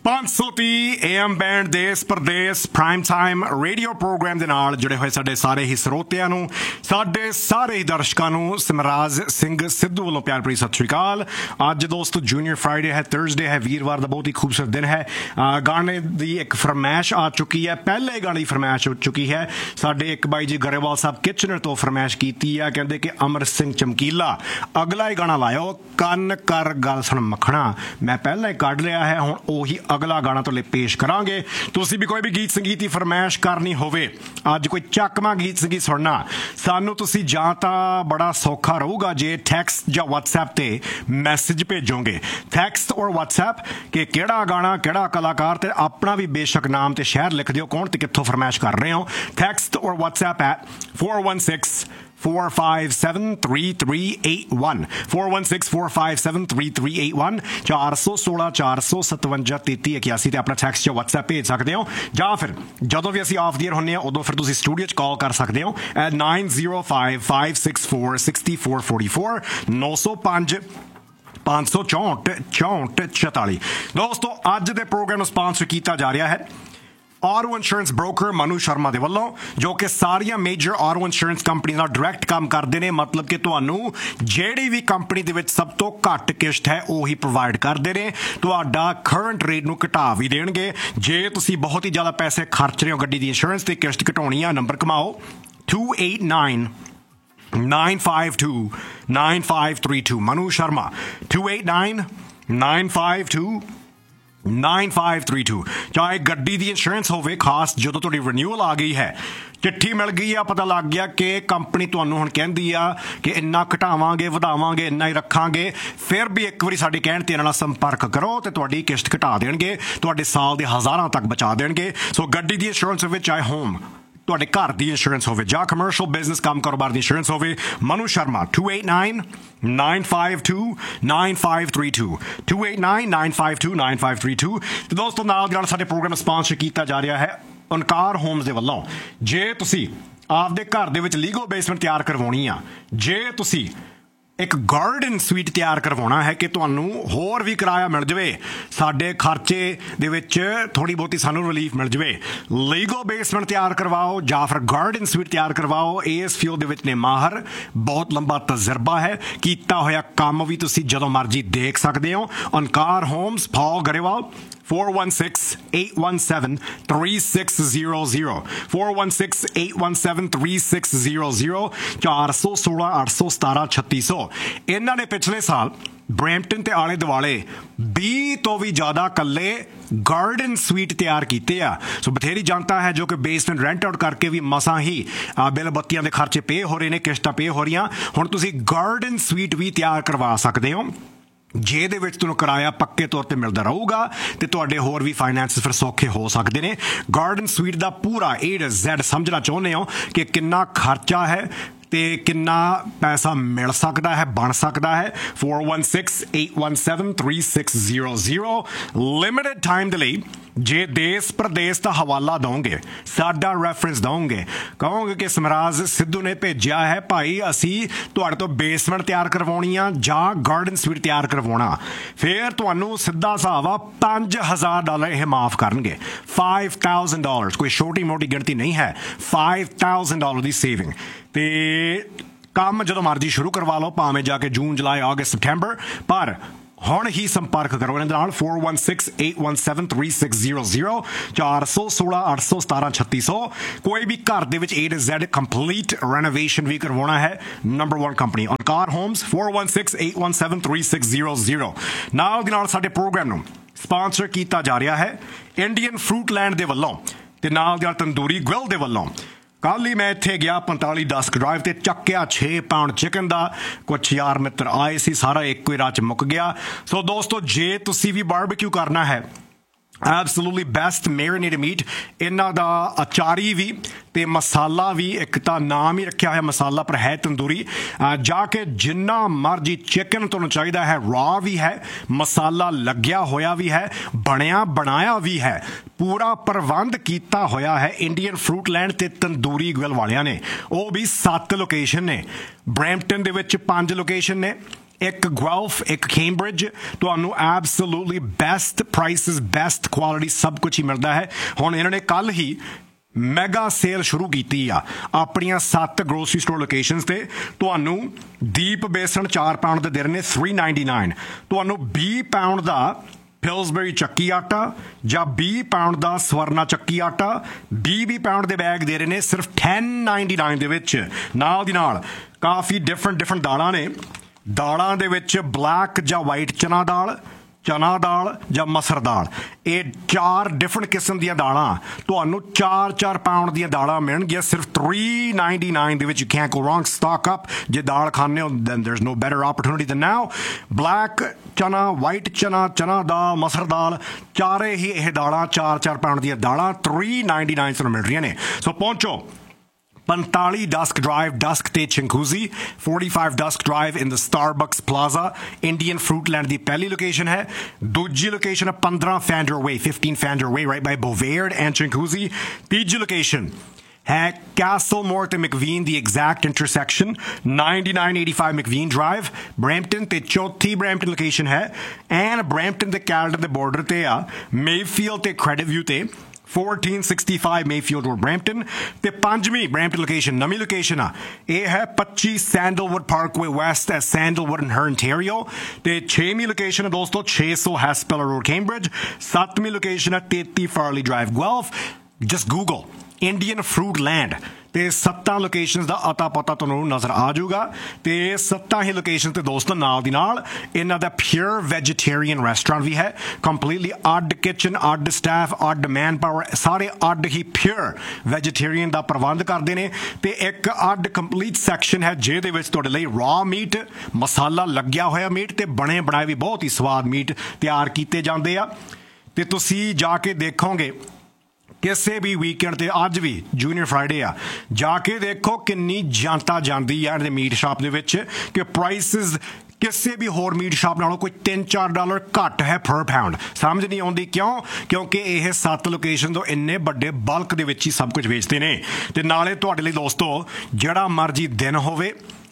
530 AM band ਦੇਸ਼ Pradesh prime time radio programme ਦੇ ਨਾਲ ਜੁੜੇ ਹੋਏ ਸਾਡੇ ਸਾਰੇ ਹੀ ਸਰੋਤਿਆਂ ਨੂੰ, ਸਾਡੇ ਸਾਰੇ ਹੀ ਦਰਸ਼ਕਾਂ ਨੂੰ ਸਿਮਰਾਜ ਸਿੰਘ ਸਿੱਧੂ ਵੱਲੋਂ ਪਿਆਰ ਭਰੀ ਸਤਿ ਸ਼੍ਰੀ ਅਕਾਲ। ਅੱਜ ਦੋਸਤੋ ਜੂਨੀਅਰ ਫਰਾਈਡੇ ਹੈ, ਥਰਸਡੇ ਹੈ, ਵੀਰਵਾਰ ਦਾ ਬਹੁਤ ਹੀ ਖੂਬਸੂਰਤ ਦਿਨ ਹੈ। ਗਾਣੇ ਦੀ ਇੱਕ ਫਰਮਾਇਸ਼ ਆ ਚੁੱਕੀ ਹੈ, ਪਹਿਲੇ ਗਾਣੇ ਦੀ ਫਰਮਾਇਸ਼ ਹੋ ਚੁੱਕੀ ਹੈ। ਸਾਡੇ ਇੱਕ ਬਾਈ ਜੀ ਗਰੇਵਾਲ ਸਾਹਿਬ ਕਿਚਨਰ ਤੋਂ ਫਰਮਾਇਸ਼ ਕੀਤੀ ਆ, ਕਹਿੰਦੇ ਕਿ ਅਮਰ ਸਿੰਘ ਚਮਕੀਲਾ ਅਗਲਾ ਹੀ ਗਾਣਾ ਲਾਇਓ, ਕੰਨ ਕਰ ਗੱਲ ਸੁਣ ਮੱਖਣਾ। ਮੈਂ ਪਹਿਲਾਂ ਹੀ ਕੱਢ ਲਿਆ ਹੈ, ਹੁਣ ਉਹੀ ਅਗਲਾ ਗਾਣਾ ਤੁਹਾਡੇ ਲਈ ਪੇਸ਼ ਕਰਾਂਗੇ। ਤੁਸੀਂ ਵੀ ਕੋਈ ਵੀ ਗੀਤ ਸੰਗੀਤ ਦੀ ਫਰਮਾਇਸ਼ ਕਰਨੀ ਹੋਵੇ, ਅੱਜ ਕੋਈ ਚੱਕਵਾਂ ਗੀਤ ਸੰਗੀਤ ਸੁਣਨਾ, ਸਾਨੂੰ ਤੁਸੀਂ ਜਾਂ ਤਾਂ ਬੜਾ ਸੌਖਾ ਰਹੂਗਾ ਜੇ ਟੈਕਸਟ ਜਾਂ ਵਟਸਐਪ ਤੇ ਮੈਸੇਜ ਭੇਜੋਗੇ, ਟੈਕਸਟ ਔਰ ਵਟਸਐਪ ਕਿ ਕਿਹੜਾ ਗਾਣਾ ਕਿਹੜਾ ਕਲਾਕਾਰ, ਤੇ ਆਪਣਾ ਵੀ ਬੇਸ਼ੱਕ ਨਾਮ ਤੇ ਸ਼ਹਿਰ ਲਿਖ ਦਿਓ, ਕੌਣ ਤੇ ਕਿੱਥੋਂ ਫਰਮਾਇਸ਼ ਕਰ ਰਹੇ ਹੋ। ਟੈਕਸਟ ਔਰ ਵਟਸਐਪ at 416-457-3381 416-457-3381 416 457 3381 ਤੇ ਆਪਣਾ ਟੈਕਸਟ ਜਾਂ ਵਟਸਐਪ ਭੇਜ ਸਕਦੇ ਹੋ, ਜਾਂ ਫਿਰ ਜਦੋਂ ਵੀ ਅਸੀਂ ਆਫ ਦੀ ਏਅਰ ਹੁੰਦੇ ਹਾਂ ਉਦੋਂ ਫਿਰ ਤੁਸੀਂ ਸਟੂਡੀਓ 'ਚ ਕਾਲ ਕਰ ਸਕਦੇ ਹੋ at 9055646444 905 564 6444। ਦੋਸਤੋ ਅੱਜ ਦੇ ਪ੍ਰੋਗਰਾਮ ਨੂੰ ਸਪਾਂਸਰ ਕੀਤਾ ਜਾ ਰਿਹਾ ਹੈ auto insurance broker Manu Sharma ਦੇ ਵੱਲੋਂ, ਜੋ ਕਿ ਸਾਰੀਆਂ ਮੇਜਰ ਆਟੋ ਇੰਸ਼ੋਰੈਂਸ ਕੰਪਨੀ ਨਾਲ ਡਾਇਰੈਕਟ ਕੰਮ ਕਰਦੇ ਨੇ। ਮਤਲਬ ਕਿ ਤੁਹਾਨੂੰ ਜਿਹੜੀ ਵੀ ਕੰਪਨੀ ਦੇ ਵਿੱਚ ਸਭ ਤੋਂ ਘੱਟ ਕਿਸ਼ਤ ਹੈ ਉਹੀ ਪ੍ਰੋਵਾਈਡ ਕਰਦੇ ਨੇ, ਤੁਹਾਡਾ ਕਰੰਟ ਰੇਟ ਨੂੰ ਘਟਾ ਵੀ ਦੇਣਗੇ। ਜੇ ਤੁਸੀਂ ਬਹੁਤ ਹੀ ਜ਼ਿਆਦਾ ਪੈਸੇ ਖਰਚ ਰਹੇ ਹੋ ਗੱਡੀ ਦੀ ਇੰਸ਼ੋਰੈਂਸ ਤੇ ਕਿਸ਼ਤ ਘਟਾਉਣੀ ਆ, ਨੰਬਰ ਕਮਾਓ 289-952-9532 ਮਨੂ ਸ਼ਰਮਾ 289-952-9532। ਚਾਹੇ ਗੱਡੀ ਦੀ ਇੰਸ਼ੋਰੈਂਸ ਹੋਵੇ, ਖਾਸ ਜਦੋਂ ਤੁਹਾਡੀ ਰਿਨਿਊਅਲ ਆ ਗਈ ਹੈ, ਚਿੱਠੀ ਮਿਲ ਗਈ ਆ, ਪਤਾ ਲੱਗ ਗਿਆ ਕਿ ਕੰਪਨੀ ਤੁਹਾਨੂੰ ਹੁਣ ਕਹਿੰਦੀ ਆ ਕਿ ਇੰਨਾ ਘਟਾਵਾਂਗੇ ਵਧਾਵਾਂਗੇ ਇੰਨਾ ਹੀ ਰੱਖਾਂਗੇ, ਫਿਰ ਵੀ ਇੱਕ ਵਾਰੀ ਸਾਡੇ ਕਹਿਣ ਤੇ ਇਹਨਾਂ ਨਾਲ ਸੰਪਰਕ ਕਰੋ ਤੇ ਤੁਹਾਡੀ ਕਿਸ਼ਤ ਘਟਾ ਦੇਣਗੇ, ਤੁਹਾਡੇ ਸਾਲ ਦੇ ਹਜ਼ਾਰਾਂ ਤੱਕ ਬਚਾ ਦੇਣਗੇ। ਸੋ ਗੱਡੀ ਦੀ ਇੰਸ਼ੋਰੈਂਸ ਹੋਵੇ, ਚਾਹੇ ਹੋਮ ਤੁਹਾਡੇ ਘਰ ਦੀ ਇੰਸ਼ੋਰੈਂਸ ਹੋਵੇ ਜਾਂ ਕਮਰਸ਼ੀਅਲ ਬਿਜ਼ਨਸ ਕੰਮ ਕਾਰੋਬਾਰ ਦੀ ਇੰਸ਼ੋਰੈਂਸ ਹੋਵੇ, ਮਨੂ ਸ਼ਰਮਾ 289-952-9532 289-952-9532। ਤੇ ਦੋਸਤੋ ਨਾਲ ਦੀ ਨਾਲ ਸਾਡੇ ਪ੍ਰੋਗਰਾਮ ਸਪਾਂਸਰ ਕੀਤਾ ਜਾ ਰਿਹਾ ਹੈ ਓਨਕਾਰ ਹੋਮਸ ਦੇ ਵੱਲੋਂ। ਜੇ ਤੁਸੀਂ ਆਪਦੇ ਘਰ ਦੇ ਵਿੱਚ ਲੀਗਲ ਬੇਸਮੈਂਟ ਤਿਆਰ ਕਰਵਾਉਣੀ ਆ, ਜੇ ਤੁਸੀਂ ਇੱਕ ਗਾਰਡਨ ਸਵੀਟ ਤਿਆਰ ਕਰਵਾਉਣਾ ਹੈ ਕਿ ਤੁਹਾਨੂੰ ਹੋਰ ਵੀ ਕਿਰਾਇਆ ਮਿਲ ਜਾਵੇ, ਸਾਡੇ ਖਰਚੇ ਦੇ ਵਿੱਚ ਥੋੜ੍ਹੀ ਬਹੁਤੀ ਸਾਨੂੰ ਰਿਲੀਫ ਮਿਲ ਜਾਵੇ, ਲੀਗਲ ਬੇਸਮੈਂਟ ਤਿਆਰ ਕਰਵਾਓ ਜਾਂ ਫਿਰ ਗਾਰਡਨ ਸਵੀਟ ਤਿਆਰ ਕਰਵਾਓ। ਇਸ ਫੀਲਡ ਦੇ ਵਿੱਚ ਨੇ ਮਾਹਰ, ਬਹੁਤ ਲੰਬਾ ਤਜਰਬਾ ਹੈ, ਕੀਤਾ ਹੋਇਆ ਕੰਮ ਵੀ ਤੁਸੀਂ ਜਦੋਂ ਮਰਜ਼ੀ ਦੇਖ ਸਕਦੇ ਹੋ। ਓਨਕਾਰ ਹੋਮਸ, ਪਾਲ ਗਰੇਵਾਲ 416-817-3600 416-817-3600 416 817 3600। ਇਹਨਾਂ ਨੇ ਪਿਛਲੇ ਸਾਲ ਬਰੈਂਪਟਨ ਤੇ ਆਲੇ ਦੁਆਲੇ 20 ਤੋਂ ਵੀ ਜ਼ਿਆਦਾ ਕੱਲੇ ਗਾਰਡਨ ਸਵੀਟ ਤਿਆਰ ਕੀਤੇ ਆ। ਸੋ ਬਥੇਰੀ ਜਨਤਾ ਹੈ ਜੋ ਕਿ ਬੇਸਮੈਂਟ ਰੈਂਟ ਆਊਟ ਕਰਕੇ ਵੀ ਮਸਾਂ ਹੀ ਬਿੱਲ ਬੱਤੀਆਂ ਦੇ ਖਰਚੇ ਪੇ ਹੋ ਰਹੇ ਨੇ, ਕਿਸ਼ਤਾਂ ਪੇ ਹੋ ਰਹੀਆਂ। ਹੁਣ ਤੁਸੀਂ ਗਾਰਡਨ ਸਵੀਟ ਵੀ ਤਿਆਰ ਕਰਵਾ ਸਕਦੇ ਹੋ, ਜਿਹਦੇ ਵਿੱਚ ਤੁਹਾਨੂੰ ਕਿਰਾਇਆ ਪੱਕੇ ਤੌਰ ਤੇ ਮਿਲਦਾ ਰਹੂਗਾ ਤੇ ਤੁਹਾਡੇ ਹੋਰ ਵੀ ਫਾਈਨੈਂਸ ਫਿਰ ਸੌਖੇ ਹੋ ਸਕਦੇ ਨੇ। ਗਾਰਡਨ ਸਵੀਟ ਦਾ ਪੂਰਾ A to Z ਸਮਝਣਾ ਚਾਹੁੰਦੇ ਹੋ ਕਿ ਕਿੰਨਾ ਖਰਚਾ ਹੈ ਤੇ ਕਿੰਨਾ ਪੈਸਾ ਮਿਲ ਸਕਦਾ ਹੈ, ਬਣ ਸਕਦਾ ਹੈ। 416-817-3600 ਲਿਮਿਟਡ ਟਾਈਮ ਦੇ ਲਈ ਜੇ ਦੇਸ਼ ਪ੍ਰਦੇਸ਼ ਦਾ ਹਵਾਲਾ ਦਓਗੇ, ਸਾਡਾ ਰੈਫਰੈਂਸ ਦਓਗੇ, ਕਹੋਗੇ ਕਿ ਸਮਰਾਜ ਸਿੱਧੂ ਨੇ ਭੇਜਿਆ ਹੈ, ਭਾਈ ਅਸੀਂ ਤੁਹਾਡੇ ਤੋਂ ਬੇਸਮੈਂਟ ਤਿਆਰ ਕਰਵਾਉਣੀ ਆ ਜਾਂ ਗਾਰਡਨ ਸਵੀਟ ਤਿਆਰ ਕਰਵਾਉਣਾ, ਫਿਰ ਤੁਹਾਨੂੰ ਸਿੱਧਾ ਹਿਸਾਬ ਆ $5,000 ਇਹ ਮਾਫ ਕਰਨਗੇ। $5,000 ਕੋਈ ਛੋਟੀ ਮੋਟੀ ਗਿਣਤੀ ਨਹੀਂ ਹੈ, $5,000 ਦੀ ਸੇਵਿੰਗ। ਤੇ ਕੰਮ ਜਦੋਂ ਮਰਜ਼ੀ ਸ਼ੁਰੂ ਕਰਵਾ ਲਓ, ਭਾਵੇਂ ਜਾ ਕੇ ਜੂਨ ਜੁਲਾਈ ਅਗਸਤ ਸਪਟੈਂਬਰ, ਪਰ ਹੁਣ ਹੀ ਸੰਪਰਕ ਕਰੋ ਇਹਨਾਂ ਦੇ ਨਾਲ 416-817-3600 416 817 3600। ਕੋਈ ਵੀ ਘਰ ਦੇ ਵਿੱਚ A to Z complete renovation ਵੀ ਕਰਵਾਉਣਾ ਹੈ, ਨੰਬਰ 1 ਕੰਪਨੀ ਓਨਕਾਰ ਹੋਮਸ 416-817-3600। ਨਾਲ ਦੀ ਨਾਲ ਸਾਡੇ ਪ੍ਰੋਗਰਾਮ ਨੂੰ ਸਪਾਂਸਰ ਕੀਤਾ ਜਾ ਰਿਹਾ ਹੈ ਇੰਡੀਅਨ ਫਰੂਟ ਲੈਂਡ ਦੇ ਵੱਲੋਂ ਤੇ ਨਾਲ ਦੀ ਨਾਲ ਤੰਦੂਰੀ ਗ੍ਰਿਲ ਦੇ ਵੱਲੋਂ। ਕੱਲ ਹੀ ਮੈਂ ਇੱਥੇ ਗਿਆ 4510 ਡਰਾਈਵ ਤੇ, ਚੱਕਿਆ 6 ਪਾਉਂਡ ਚਿਕਨ ਦਾ, ਕੁਛ ਯਾਰ ਮਿੱਤਰ ਆਏ ਸੀ, ਸਾਰਾ ਇੱਕੋ ਹੀ ਰਾਹ 'ਚ ਮੁੱਕ ਗਿਆ। ਸੋ ਦੋਸਤੋ ਜੇ ਤੁਸੀਂ ਵੀ ਬਾਰਬੀਕਿਊ ਕਰਨਾ ਹੈ, ਐਬਸੋਲੂਟਲੀ ਬੈਸਟ ਮੈਰੀਨੇਟਡ ਮੀਟ, ਇਹਨਾਂ ਦਾ ਅਚਾਰੀ ਵੀ ਤੇ ਮਸਾਲਾ ਵੀ, ਇੱਕ ਤਾਂ ਨਾਮ ਹੀ ਰੱਖਿਆ ਹੋਇਆ ਮਸਾਲਾ ਪਰ ਹੈ ਤੰਦੂਰੀ। ਜਾ ਕੇ ਜਿੰਨਾ ਮਰਜੀ ਚਿਕਨ ਤੁਹਾਨੂੰ ਚਾਹੀਦਾ ਹੈ, ਰਾ ਵੀ ਹੈ, ਮਸਾਲਾ ਲੱਗਿਆ ਹੋਇਆ ਵੀ ਹੈ, ਬਣਿਆ ਬਣਾਇਆ ਵੀ ਹੈ, ਪੂਰਾ ਪ੍ਰਬੰਧ ਕੀਤਾ ਹੋਇਆ ਹੈ ਇੰਡੀਅਨ ਫਰੂਟ ਲੈਂਡ ਤੇ ਤੰਦੂਰੀ ਗ੍ਰਿਲ ਵਾਲਿਆਂ ਨੇ। ਉਹ ਵੀ 7 ਲੋਕੇਸ਼ਨ ਨੇ, ਬਰੈਂਪਟਨ ਦੇ ਵਿੱਚ 5 ਲੋਕੇਸ਼ਨ ਨੇ, ਇੱਕ ਗੁਆਲਫ ਇੱਕ ਕੈਂਬਰਿਜ ਤੁਹਾਨੂੰ absolutely best prices best quality ਸਭ ਕੁਝ ਹੀ ਮਿਲਦਾ ਹੈ ਹੁਣ ਇਹਨਾਂ ਨੇ ਕੱਲ ਹੀ ਮੈਗਾ ਸੇਲ ਸ਼ੁਰੂ ਕੀਤੀ ਆ ਆਪਣੀਆਂ 7 ਗਰੋਸਰੀ ਸਟੋਰ ਲੋਕੇਸ਼ਨਸ ਤੇ ਤੁਹਾਨੂੰ ਦੀਪ ਬੇਸਣ 4 ਪਾਉਂਡ ਦੇ ਦੇ ਰਹੇ ਨੇ $3.99 ਤੁਹਾਨੂੰ 20 ਪਾਉਂਡ ਦਾ ਪਿਲਸਬਰੀ ਚੱਕੀ ਆਟਾ ਜਾਂ 20 ਪਾਉਂਡ ਦਾ ਸਵਰਨਾ ਚੱਕੀ ਆਟਾ 20 ਪਾਉਂਡ ਦੇ ਬੈਗ ਦੇ ਰਹੇ ਨੇ ਸਿਰਫ $10.99 ਦੇ ਵਿੱਚ ਨਾਲ ਦੀ ਨਾਲ ਕਾਫੀ ਡਿਫਰੈਂਟ ਦਾਲਾਂ ਨੇ ਦਾਲਾਂ ਦੇ ਵਿੱਚ ਬਲੈਕ ਜਾਂ ਵਾਈਟ ਚਨਾ ਦਾਲ ਜਾਂ ਮਸਰ ਦਾਲ ਇਹ 4 ਡਿਫਰੈਂਟ ਕਿਸਮ ਦੀਆਂ ਦਾਲਾਂ ਤੁਹਾਨੂੰ 4 ਪਾਉਂਡ ਦੀਆਂ ਦਾਲਾਂ ਮਿਲਣਗੀਆਂ ਸਿਰਫ $3.99 ਦੇ ਵਿੱਚ you can't go wrong stock up ਜੇ ਦਾਲ ਖਾਣੇ ਹੋ then there's no better opportunity than now black ਚਨਾ ਵਾਈਟ ਚਨਾ ਦਾਲ ਮਸਰ ਦਾਲ ਚਾਰੇ ਹੀ ਇਹ ਦਾਲਾਂ 4 ਪਾਉਂਡ ਦੀਆਂ ਦਾਲਾਂ $3.99 ਤੋਂ ਮਿਲ ਰਹੀਆਂ ਨੇ ਸੋ ਪਹੁੰਚੋ 45 Dusk Drive, Dusk ਤੇ Chinguzi, 45 Dusk Drive in the Starbucks Plaza, Indian Fruitland ਦੀ ਪਹਿਲੀ ਲੋਕੇਸ਼ਨ ਹੈ ਦੂਜੀ ਲੋਕੇਸ਼ਨ ਹੈ 15 Fander Way, 15 Fander Way right by Bovaird and Chinguzi ਤੀਜੀ ਲੋਕੇਸ਼ਨ ਹੈ Castlemore ਤੇ McVean the exact intersection 9985 McVean Drive Brampton ਤੇ ਚੌਥੀ Brampton ਲੋਕੇਸ਼ਨ ਹੈ and Brampton ਤੇ Caledon ਦੇ border ਤੇ ਆ Mayfield ਤੇ Credit View ਤੇ 1465 Mayfield Road Brampton ਤੇ ਪੰਜਵੀਂ Brampton ਲੋਕੇਸ਼ਨ ਨਵੀਂ ਲੋਕੇਸ਼ਨ ਆ ਇਹ ਹੈ 25 Sandalwood Parkway West at Sandalwood in Ontario ਤੇ ਛੇਵੀਂ ਲੋਕੇਸ਼ਨ ਹੈ ਦੋਸਤੋ 600 Haspeller Road Cambridge ਸੱਤਵੀਂ ਲੋਕੇਸ਼ਨ ਹੈ 33 Farley Drive Guelph just Google Indian Fruitland ਤੇ 7 ਲੋਕੇਸ਼ਨਸ ਦਾ ਅਤਾ ਪਤਾ ਤੁਹਾਨੂੰ ਨਜ਼ਰ ਆ ਜਾਊਗਾ ਤੇ 7 ਹੀ ਲੋਕੇਸ਼ਨ ਤੇ ਦੋਸਤੋ ਨਾਲ ਦੀ ਨਾਲ ਇਹਨਾਂ ਦਾ ਪਿਓਰ ਵੈਜੀਟੇਰੀਅਨ ਰੈਸਟੋਰੈਂਟ ਵੀ ਹੈ ਕੰਪਲੀਟਲੀ ਅੱਡ ਕਿਚਨ ਅੱਡ ਸਟਾਫ ਅੱਡ ਮੈਨ ਪਾਵਰ ਸਾਰੇ ਅੱਡ ਹੀ ਪਿਓਰ ਵੈਜੀਟੇਰੀਅਨ ਦਾ ਪ੍ਰਬੰਧ ਕਰਦੇ ਨੇ ਤੇ ਇੱਕ ਅੱਡ ਕੰਪਲੀਟ ਸੈਕਸ਼ਨ ਹੈ ਜਿਹਦੇ ਵਿੱਚ ਤੁਹਾਡੇ ਲਈ ਰਾ ਮੀਟ ਮਸਾਲਾ ਲੱਗਿਆ ਹੋਇਆ ਮੀਟ ਤੇ ਬਣੇ ਬਣਾਏ ਵੀ ਬਹੁਤ ਹੀ ਸਵਾਦ ਮੀਟ ਤਿਆਰ ਕੀਤੇ ਜਾਂਦੇ ਆ ਤੇ ਤੁਸੀਂ ਜਾ ਕੇ ਦੇਖੋਗੇ ਕਿਸੇ ਵੀ ਵੀਕਐਂਡ ਤੇ ਅੱਜ ਵੀ ਜੂਨੀਅਰ ਫਰਾਈਡੇ ਆ ਜਾ ਕੇ ਦੇਖੋ ਕਿੰਨੀ ਜਨਤਾ ਜਾਂਦੀ ਆ ਇਹਦੇ ਮੀਟ ਸ਼ਾਪ ਦੇ ਵਿੱਚ ਕਿ ਪ੍ਰਾਈਸਿਸ ਕਿਸੇ ਵੀ ਹੋਰ ਮੀਟ ਸ਼ਾਪ ਨਾਲੋਂ ਕੋਈ $3-4 ਘੱਟ ਹੈ ਪਰ ਪਾਉਂਡ ਸਮਝ ਨਹੀਂ ਆਉਂਦੀ ਕਿਉਂਕਿ ਇਹ 7 ਲੋਕੇਸ਼ਨ ਤੋਂ ਇੰਨੇ ਵੱਡੇ ਬਲਕ ਦੇ ਵਿੱਚ ਹੀ ਸਭ ਕੁਝ ਵੇਚਦੇ ਨੇ ਤੇ ਨਾਲੇ ਤੁਹਾਡੇ ਲਈ ਦੋਸਤੋ ਜਿਹੜਾ ਮਰਜ਼ੀ ਦਿਨ ਹੋਵੇ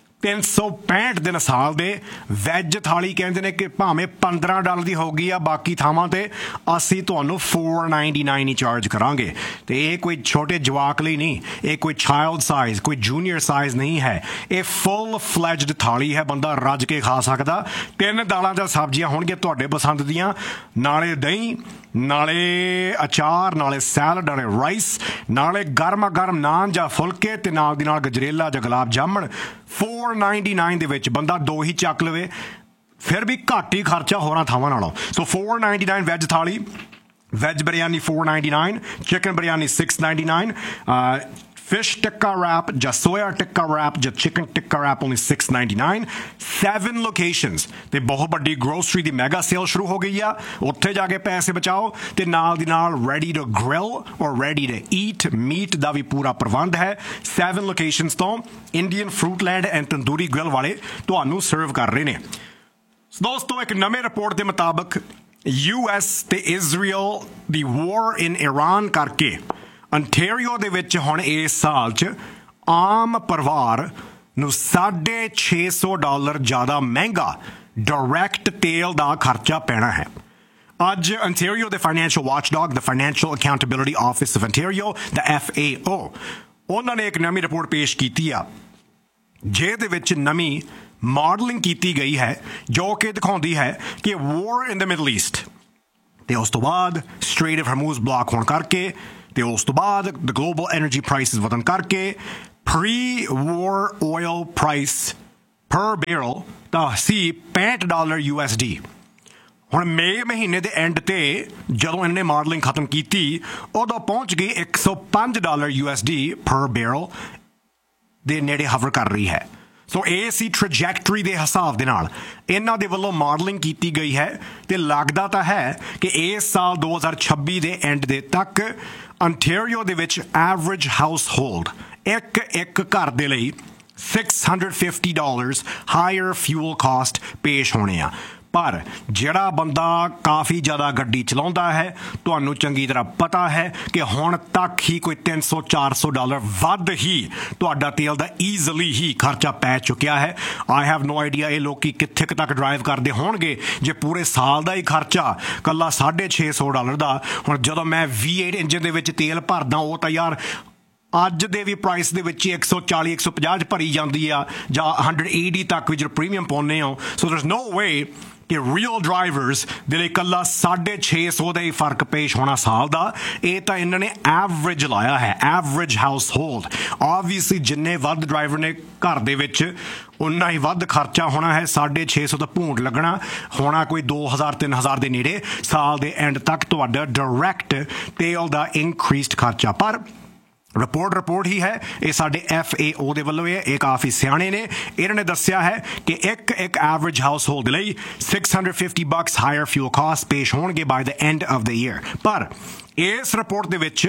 365 ਦਿਨ ਸਾਲ ਦੇ ਵੈਜ ਥਾਲੀ ਕਹਿੰਦੇ ਨੇ ਕਿ ਭਾਵੇਂ $15 ਦੀ ਹੋਊਗੀ ਆ ਬਾਕੀ ਥਾਵਾਂ ਤੇ ਅਸੀਂ ਤੁਹਾਨੂੰ $4.99 ਹੀ ਚਾਰਜ ਕਰਾਂਗੇ ਤੇ ਇਹ ਕੋਈ ਛੋਟੇ ਜਵਾਕ ਲਈ ਨਹੀਂ ਇਹ ਕੋਈ ਚਾਈਲਡ ਸਾਈਜ਼ ਕੋਈ ਜੂਨੀਅਰ ਸਾਈਜ਼ ਨਹੀਂ ਹੈ ਇਹ ਫੁੱਲ ਫਲੈਜਡ ਥਾਲੀ ਹੈ ਬੰਦਾ ਰੱਜ ਕੇ ਖਾ ਸਕਦਾ 3 ਦਾਲਾਂ ਜਾਂ ਸਬਜ਼ੀਆਂ ਹੋਣਗੀਆਂ ਤੁਹਾਡੇ ਪਸੰਦ ਦੀਆਂ ਨਾਲੇ ਦਹੀਂ ਨਾਲੇ ਅਚਾਰ ਨਾਲੇ ਸੈਲਡ ਨਾਲੇ ਰਾਈਸ ਨਾਲੇ ਗਰਮਾ ਗਰਮ ਨਾਨ ਜਾਂ ਫੁਲਕੇ ਤੇ ਨਾਲ ਦੀ ਨਾਲ ਗਜਰੇਲਾ ਜਾਂ ਗੁਲਾਬ ਜਾਮਣ $4.99 ਦੇ ਵਿੱਚ ਬੰਦਾ 2 ਹੀ ਚੱਕ ਲਵੇ ਫਿਰ ਵੀ ਘੱਟ ਹੀ ਖਰਚਾ ਹੋਰਾਂ ਥਾਵਾਂ ਨਾਲੋਂ ਸੋ $4.99 ਵੈਜ ਥਾਲੀ veg biryani $4.99 chicken biryani $6.99 fish tikka wrap just soya tikka wrap just chicken tikka wrap only $6.99 7 locations ਤੇ ਬਹੁਤ ਵੱਡੀ ਗਰੋਸਰੀ ਦੀ ਮੈਗਾ ਸੇਲ ਸ਼ੁਰੂ ਹੋ ਗਈ ਆ ਉੱਥੇ ਜਾ ਕੇ ਪੈਸੇ ਬਚਾਓ ਤੇ ਨਾਲ ਦੀ ਨਾਲ ready to grill or ready to eat meat ਦਾ ਵੀ ਪੂਰਾ ਪ੍ਰਬੰਧ ਹੈ 7 locations ਤੋਂ Indian Fruitland and Tandoori Grill ਵਾਲੇ ਤੁਹਾਨੂੰ ਸਰਵ ਕਰ ਰਹੇ ਨੇ ਦੋਸਤੋ ਇੱਕ ਨਵੇਂ ਰਿਪੋਰਟ ਦੇ ਮੁਤਾਬਕ US ਤੇ Israel the war in Iran ਕਰਕੇ ਅੰਟੈਰੀਓ ਦੇ ਵਿੱਚ ਹੁਣ ਇਸ ਸਾਲ 'ਚ ਆਮ ਪਰਿਵਾਰ ਨੂੰ $650 ਜ਼ਿਆਦਾ ਮਹਿੰਗਾ ਡਾਇਰੈਕਟ ਤੇਲ ਦਾ ਖਰਚਾ ਪੈਣਾ ਹੈ ਅੱਜ ਅੰਟੈਰੀਓ ਦੇ financial watchdog the financial accountability office of Ontario the FAO ਉਹਨਾਂ ਨੇ ਇੱਕ ਨਵੀਂ ਰਿਪੋਰਟ ਪੇਸ਼ ਕੀਤੀ ਆ ਜਿਹਦੇ ਵਿੱਚ ਨਵੀਂ ਮਾਡਲਿੰਗ ਕੀਤੀ ਗਈ ਹੈ ਜੋ ਕਿ ਦਿਖਾਉਂਦੀ ਹੈ ਕਿ war in the Middle East ਤੇ ਉਸ ਤੋਂ ਬਾਅਦ ਸਟ੍ਰੇਟ ਆਫ ਹਰਮੂਜ਼ ਬਲਾਕ ਹੋਣ ਕਰਕੇ ਤੇ ਉਸ ਤੋਂ ਬਾਅਦ ਦ ਗਲੋਬਲ ਐਨਰਜੀ ਪ੍ਰਾਈਸਿਸ ਵਧਣ ਕਰਕੇ ਪ੍ਰੀ-war oil price per barrel ਤਾਂ ਸੀ $65 USD ਹੁਣ ਮਈ ਮਹੀਨੇ ਦੇ ਐਂਡ ਤੇ ਜਦੋਂ ਇਹਨੇ ਮਾਡਲਿੰਗ ਖਤਮ ਕੀਤੀ ਉਦੋਂ ਪਹੁੰਚ ਗਈ $105 USD per barrel ਦੇ ਨੇੜੇ ਹਵਰ ਕਰ ਰਹੀ ਹੈ ਸੋ ਇਹ ਸੀ ਟ੍ਰੈਜੈਕਟਰੀ ਦੇ ਹਿਸਾਬ ਦੇ ਨਾਲ ਇਹਨਾਂ ਦੇ ਵੱਲੋਂ ਮਾਡਲਿੰਗ ਕੀਤੀ ਗਈ ਹੈ ਤੇ ਲੱਗਦਾ ਤਾਂ ਹੈ ਕਿ ਇਸ ਸਾਲ 2026 ਦੇ ਐਂਡ ਦੇ ਤੱਕ ਅੰਟੈਰੀਓ ਦੇ ਵਿੱਚ ਐਵਰੇਜ ਹਾਊਸ ਹੋਲਡ ਇੱਕ ਘਰ ਦੇ ਲਈ $650 ਹਾਇਰ ਫਿਊਲ ਕਾਸਟ ਪੇਸ਼ ਹੋਣੇ ਆ पर ਜਿਹੜਾ ਬੰਦਾ ਕਾਫੀ ਜ਼ਿਆਦਾ ਗੱਡੀ ਚਲਾਉਂਦਾ ਹੈ ਤੁਹਾਨੂੰ ਚੰਗੀ ਤਰ੍ਹਾਂ ਪਤਾ ਹੈ ਕਿ ਹੁਣ ਤੱਕ ਹੀ ਕੋਈ $300-400 ਵੱਧ ਹੀ ਤੁਹਾਡਾ ਤੇਲ ਦਾ ਈਜ਼ਲੀ ਹੀ ਖਰਚਾ ਪੈ ਚੁੱਕਿਆ ਹੈ। ਆਈ ਹੈਵ ਨੋ ਆਈਡੀਆ ਇਹ ਲੋਕੀ ਕਿੱਥੇ ਤੱਕ ਡਰਾਈਵ ਕਰਦੇ ਹੋਣਗੇ ਜੇ ਪੂਰੇ ਸਾਲ ਦਾ ਹੀ ਖਰਚਾ ਕੱਲਾ $650 ਦਾ। ਹੁਣ ਜਦੋਂ ਮੈਂ V8 ਇੰਜਨ ਦੇ ਵਿੱਚ ਤੇਲ ਭਰਦਾ ਉਹ ਤਾਂ ਯਾਰ ਅੱਜ ਦੇ ਵੀ ਪ੍ਰਾਈਸ ਦੇ ਵਿੱਚ 140-150 'ਚ ਭਰੀ ਜਾਂਦੀ ਆ ਜਾਂ 180 ਤੱਕ ਵੀ ਜਦੋਂ ਪ੍ਰੀਮੀਅਮ ਪਾਉਂਦੇ ਹੋ। ਸੋ ਦੇਅਰਸ ਨੋ ਵੇ ਕਿ ਰੀਅਲ ਡਰਾਈਵਰਸ ਦੇ ਲਈ ਇਕੱਲਾ 650 ਦਾ ਹੀ ਫਰਕ ਪੇਸ਼ ਹੋਣਾ ਸਾਲ ਦਾ। ਇਹ ਤਾਂ ਇਹਨਾਂ ਨੇ ਐਵਰੇਜ ਲਾਇਆ ਹੈ, ਐਵਰੇਜ ਹਾਊਸ ਹੋਲਡ। ਆਬਵੀਅਸਲੀ ਜਿੰਨੇ ਵੱਧ ਡਰਾਈਵਰ ਨੇ ਘਰ ਦੇ ਵਿੱਚ ਉਨਾ ਹੀ ਵੱਧ ਖਰਚਾ ਹੋਣਾ ਹੈ। 650 ਦਾ ਭੂੰਡ ਲੱਗਣਾ ਹੋਣਾ ਕੋਈ 2000-3000 ਦੇ ਨੇੜੇ ਸਾਲ ਦੇ ਐਂਡ ਤੱਕ ਤੁਹਾਡਾ ਡਾਇਰੈਕਟ ਤੇਲ ਦਾ ਇਨਕਰੀਸਡ ਖਰਚਾ। ਪਰ ਰਿਪੋਰਟ ਹੀ ਹੈ ਇਹ ਸਾਡੇ FAO ਦੇ ਵੱਲੋਂ ਇਹ ਕਾਫੀ ਸਿਆਣੇ ਨੇ। ਇਹਨਾਂ ਨੇ ਦੱਸਿਆ ਹੈ ਕਿ ਇੱਕ ਐਵਰੇਜ ਹਾਊਸ ਹੋਲਡ ਲਈ $650 ਹਾਇਰ ਫਿਊਲ ਕਾਸਟ ਪੇਸ਼ ਹੋਣਗੇ ਬਾਈ ਦ ਐਂਡ ਆਫ ਦ ਈਅਰ। ਪਰ ਇਸ ਰਿਪੋਰਟ ਦੇ ਵਿੱਚ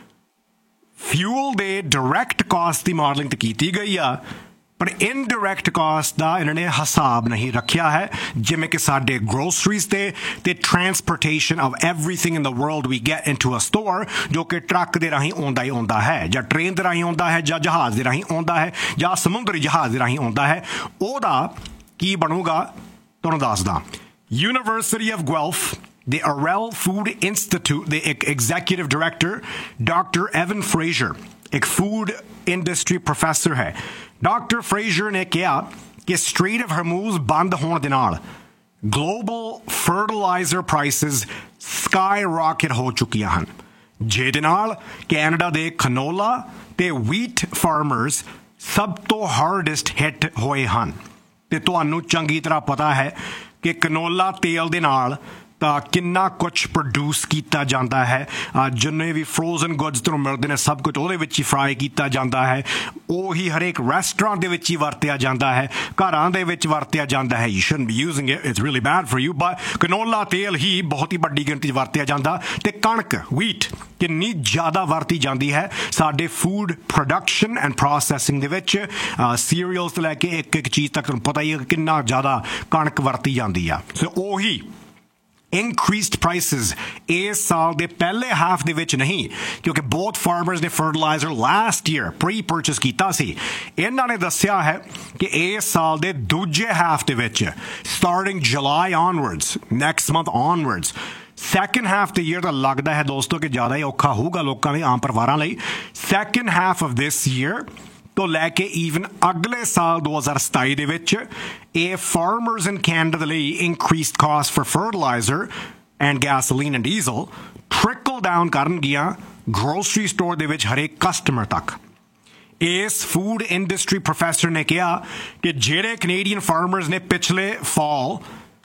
ਫਿਊਲ ਦੇ ਡਾਇਰੈਕਟ ਕਾਸਟ ਦੀ ਮਾਡਲਿੰਗ ਤਾਂ ਕੀਤੀ ਗਈ ਆ ਪਰ ਇਨਡਾਇਰੈਕਟ ਕਾਸਟ ਦਾ ਇਹਨਾਂ ਨੇ ਹਿਸਾਬ ਨਹੀਂ ਰੱਖਿਆ ਹੈ। ਜਿਵੇਂ ਕਿ ਸਾਡੇ ਗਰੋਸਰੀਜ਼ ਤੇ transportation of everything in the world we get into a store ਜੋ ਕਿ ਟਰੱਕ ਦੇ ਰਾਹੀਂ ਆਉਂਦਾ ਹੈ ਜਾਂ ਟ੍ਰੇਨ ਦੇ ਰਾਹੀਂ ਆਉਂਦਾ ਹੈ ਜਾਂ ਜਹਾਜ਼ ਦੇ ਰਾਹੀਂ ਆਉਂਦਾ ਹੈ ਜਾਂ ਸਮੁੰਦਰੀ ਜਹਾਜ਼ ਦੇ ਰਾਹੀਂ ਆਉਂਦਾ ਹੈ। ਉਹਦਾ ਕੀ ਬਣੂਗਾ ਤੁਹਾਨੂੰ ਦੱਸਦਾ। University of ਗੁelph the Arel Food Institute ਦੇ ਇੱਕ executive director doctor Avon Fraser ਇੱਕ ਫੂਡ ਇੰਡਸਟਰੀ ਪ੍ਰੋਫੈਸਰ ਹੈ। ਡਾਕਟਰ ਫਰੇਜ਼ਰ ਨੇ ਕਿਹਾ ਕਿ ਸਟ੍ਰੇਟ ਆਫ ਹਰਮੂਜ਼ ਬੰਦ ਹੋਣ ਦੇ ਨਾਲ global fertiliser prices sky rocket ਹੋ ਚੁੱਕੀਆਂ ਹਨ ਜਿਹਦੇ ਨਾਲ ਕੈਨੇਡਾ ਦੇ ਕਨੋਲਾ ਤੇ ਵੀਟ ਫਾਰਮਰਸ ਸਭ ਤੋਂ ਹਾਰਡੈਸਟ ਹਿੱਟ ਹੋਏ ਹਨ। ਤੇ ਤੁਹਾਨੂੰ ਚੰਗੀ ਤਰ੍ਹਾਂ ਪਤਾ ਹੈ ਕਿ ਕਨੋਲਾ ਤੇਲ ਦੇ ਨਾਲ ਤਾਂ ਕਿੰਨਾ ਕੁਛ ਪ੍ਰੋਡਿਊਸ ਕੀਤਾ ਜਾਂਦਾ ਹੈ। ਜਿੰਨੇ ਵੀ ਫਰੋਜ਼ਨ ਗੁੱਡਸ ਤੁਹਾਨੂੰ ਮਿਲਦੇ ਨੇ ਸਭ ਕੁਝ ਉਹਦੇ ਵਿੱਚ ਹੀ ਫਰਾਈ ਕੀਤਾ ਜਾਂਦਾ ਹੈ। ਉਹੀ ਹਰੇਕ ਰੈਸਟੋਰੈਂਟ ਦੇ ਵਿੱਚ ਹੀ ਵਰਤਿਆ ਜਾਂਦਾ ਹੈ, ਘਰਾਂ ਦੇ ਵਿੱਚ ਵਰਤਿਆ ਜਾਂਦਾ ਹੈ। You shouldn't B using it, it's really bed for you. But ਕਨੋਲਾ ਤੇਲ ਹੀ ਬਹੁਤ ਹੀ ਵੱਡੀ ਗਿਣਤੀ 'ਚ ਵਰਤਿਆ ਜਾਂਦਾ। ਤੇ ਕਣਕ ਵੀਟ ਕਿੰਨੀ ਜ਼ਿਆਦਾ ਵਰਤੀ ਜਾਂਦੀ ਹੈ ਸਾਡੇ ਫੂਡ ਪ੍ਰੋਡਕਸ਼ਨ ਐਂਡ ਪ੍ਰੋਸੈਸਿੰਗ ਦੇ ਵਿੱਚ। ਸੀਰੀਅਲਸ ਤੋਂ ਲੈ ਕੇ ਇੱਕ ਚੀਜ਼ ਤੱਕ ਤੁਹਾਨੂੰ ਪਤਾ ਹੀ ਹੈ ਕਿੰਨਾ ਜ਼ਿਆਦਾ ਕਣਕ ਵਰਤੀ ਜਾਂਦੀ ਆ। ਸੋ ਉਹੀ increased prices ਇਸ ਸਾਲ ਦੇ ਪਹਿਲੇ ਹਾਫ ਦੇ ਵਿੱਚ ਨਹੀਂ ਕਿਉਂਕਿ ਬਹੁਤ ਫਾਰਮਰਸ ਨੇ fertiliser last year pre purchase ਕੀਤਾ ਸੀ। ਇਹਨਾਂ ਨੇ ਦੱਸਿਆ ਹੈ ਕਿ ਇਸ ਸਾਲ ਦੇ ਦੂਜੇ ਹਾਫ ਦੇ ਵਿੱਚ ਸਟਾਰਟਿੰਗ ਜੁਲਾਈ onwards next month onwards second half ਦੇ ਈਅਰ ਤਾਂ ਲੱਗਦਾ ਹੈ ਦੋਸਤੋ ਕਿ ਜ਼ਿਆਦਾ ਹੀ ਔਖਾ ਹੋਊਗਾ ਲੋਕਾਂ ਲਈ, ਆਮ ਪਰਿਵਾਰਾਂ ਲਈ। Second half of this year ਤੋਂ ਲੈ ਕੇ ਈਵਨ ਅਗਲੇ ਸਾਲ 2027 ਦੇ ਵਿੱਚ ਇਹ ਫਾਰਮਰਸ ਇਨ ਕੈਨੇਡਾ ਦੇ ਲਈ increased caste for fertiliser and gasoline and diesel ਟ੍ਰਿਕਲ down ਕਰਨਗੀਆਂ ਗਰੋਸਰੀ ਸਟੋਰ ਦੇ ਵਿੱਚ ਹਰੇਕ ਕਸਟਮਰ ਤੱਕ। ਇਸ ਫੂਡ ਇੰਡਸਟਰੀ ਪ੍ਰੋਫੈਸਰ ਨੇ ਕਿਹਾ ਕਿ ਜਿਹੜੇ ਕੈਨੇਡੀਅਨ ਫਾਰਮਰਸ ਨੇ ਪਿਛਲੇ ਫਾਲ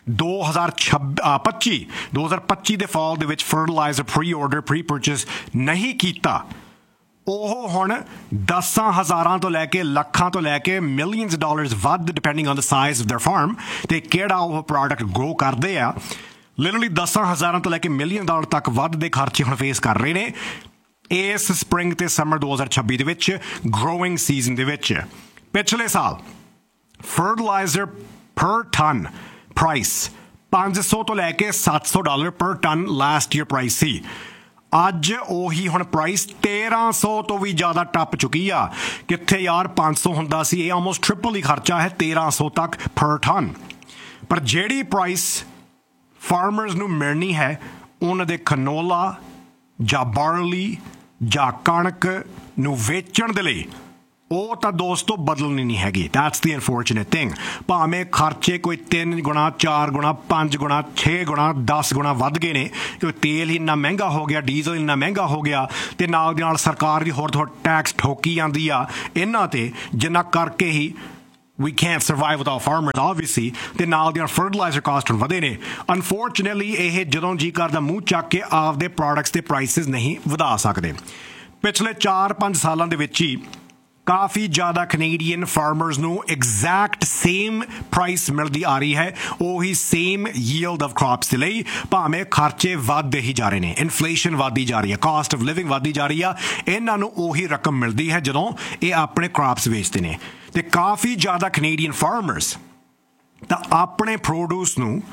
2025 ਦੇ ਫਾਲ ਦੇ ਵਿੱਚ fertiliser pre order pre purchase ਨਹੀਂ ਕੀਤਾ ਉਹ ਹੁਣ 10,000 ਤੋਂ ਲੈ ਕੇ ਲੱਖਾਂ ਤੋਂ ਲੈ ਕੇ ਮਿਲੀਅਨਸ ਡਾਲਰਸ ਵੱਧ depending on the size of there farm ਤੇ ਕਿਹੜਾ ਉਹ ਪ੍ਰੋਡਕਟ ਗਰੋ ਕਰਦੇ ਆ। ਲਿਟਰਲੀ 10,000 ਤੋਂ ਲੈ ਕੇ ਮਿਲੀਅਨ ਡਾਲਰ ਤੱਕ ਵੱਧ ਦੇ ਖਰਚੇ ਹੁਣ ਫੇਸ ਕਰ ਰਹੇ ਨੇ ਇਸ ਸਪ੍ਰਿੰਗ ਤੇ ਸਮਰ 2026 ਦੇ ਵਿੱਚ ਗਰੋਇੰਗ ਸੀਜ਼ਨ ਦੇ ਵਿੱਚ। ਪਿਛਲੇ ਸਾਲ ਫਰਟੀਲਾਈਜ਼ਰ ਪਰ ਟਨ ਪ੍ਰਾਈਸ $500 ਤੋਂ ਲੈ ਕੇ $700 ਪਰ ਟਨ ਲਾਸਟ ਈਅਰ ਪ੍ਰਾਈਸ ਸੀ। ਅੱਜ ਉਹੀ ਹੁਣ ਪ੍ਰਾਈਸ 1300 ਤੋਂ ਵੀ ਜ਼ਿਆਦਾ ਟੱਪ ਚੁੱਕੀ ਆ। ਕਿੱਥੇ ਯਾਰ 500 ਹੁੰਦਾ ਸੀ, ਇਹ ਆਲਮੋਸਟ ਟ੍ਰਿਪਲ ਹੀ ਖਰਚਾ ਹੈ 1300 ਤੱਕ ਪਰ ਟਨ। ਪਰ ਜਿਹੜੀ ਪ੍ਰਾਈਸ ਫਾਰਮਰਸ ਨੂੰ ਮਿਲਣੀ ਹੈ ਉਹਨਾਂ ਦੇ ਕਨੋਲਾ ਜਾਂ ਬਾਰਲੀ ਜਾਂ ਕਣਕ ਨੂੰ ਵੇਚਣ ਦੇ ਲਈ ਉਹ ਤਾਂ ਦੋਸਤੋ ਬਦਲਣੀ ਨਹੀਂ ਹੈਗੀ। That's the unfortunate thing. ਭਾਵੇਂ ਖਰਚੇ ਕੋਈ 3 ਗੁਣਾ 4 ਗੁਣਾ 5 ਗੁਣਾ 6 ਗੁਣਾ 10 ਗੁਣਾ ਵੱਧ ਗਏ ਨੇ ਕਿਉਂਕਿ ਤੇਲ ਹੀ ਇੰਨਾ ਮਹਿੰਗਾ ਹੋ ਗਿਆ, ਡੀਜ਼ਲ ਇੰਨਾ ਮਹਿੰਗਾ ਹੋ ਗਿਆ ਤੇ ਨਾਲ ਦੀ ਨਾਲ ਸਰਕਾਰ ਵੀ ਹੋਰ ਟੈਕਸ ਠੋਕੀ ਜਾਂਦੀ ਆ ਇਹਨਾਂ ਤੇ ਜਿੰਨਾ ਕਰਕੇ ਹੀ we can't survive without farmers obviously ਤੇ ਨਾਲ ਦੀਆਂ ਫਰਟੀਲਾਈਜ਼ਰ ਕਾਸਟ ਵਧੇ ਨੇ। ਅਨਫੋਰਚੂਨੇਟਲੀ ਇਹ ਜਦੋਂ ਜੀ ਕਰਦਾ ਮੂੰਹ ਚੱਕ ਕੇ ਆਪਦੇ ਪ੍ਰੋਡਕਟਸ ਦੇ ਪ੍ਰਾਈਸਿਸ ਨਹੀਂ ਵਧਾ ਸਕਦੇ। ਪਿਛਲੇ 4-5 ਸਾਲਾਂ ਦੇ ਵਿੱਚ ਹੀ ਕਾਫੀ ਜ਼ਿਆਦਾ ਕੈਨੇਡੀਅਨ ਫਾਰਮਰਸ ਨੂੰ ਐਗਜ਼ੈਕਟ ਸੇਮ ਪ੍ਰਾਈਸ ਮਿਲਦੀ ਆ ਰਹੀ ਹੈ ਉਹੀ ਸੇਮ ਯੀਲਡ ਆਫ ਕ੍ਰੌਪਸ ਦੇ ਲਈ। ਭਾਵੇਂ ਖਰਚੇ ਵੱਧਦੇ ਹੀ ਜਾ ਰਹੇ ਨੇ, ਇਨਫਲੇਸ਼ਨ ਵੱਧਦੀ ਜਾ ਰਹੀ ਹੈ, ਕਾਸਟ ਆਫ ਲਿਵਿੰਗ ਵੱਧਦੀ ਜਾ ਰਹੀ ਆ, ਇਹਨਾਂ ਨੂੰ ਉਹੀ ਰਕਮ ਮਿਲਦੀ ਹੈ ਜਦੋਂ ਇਹ ਆਪਣੇ ਕ੍ਰੌਪਸ ਵੇਚਦੇ ਨੇ। ਤੇ ਕਾਫੀ ਜ਼ਿਆਦਾ ਕੈਨੇਡੀਅਨ ਫਾਰਮਰਸ ਤਾਂ ਆਪਣੇ ਪ੍ਰੋਡਿਊਸ ਨੂੰ